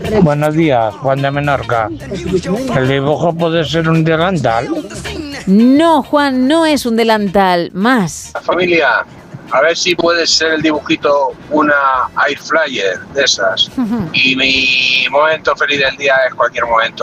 Buenos días, Juan de Menorca. ¿El dibujo puede ser un delantal? No, Juan, no es un delantal. Más. Familia, a ver si puede ser el dibujito una air fryer de esas. Y mi momento feliz del día es cualquier momento